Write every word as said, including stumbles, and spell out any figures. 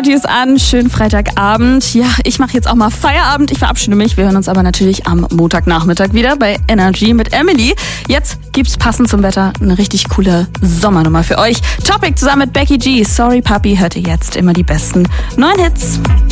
Party ist an, schönen Freitagabend. Ja, ich mache jetzt auch mal Feierabend. Ich verabschiede mich. Wir hören uns aber natürlich am Montagnachmittag wieder bei Energy mit Emily. Jetzt gibt's passend zum Wetter eine richtig coole Sommernummer für euch. Topic zusammen mit Becky G. Sorry Papi, hört ihr jetzt immer die besten neuen Hits.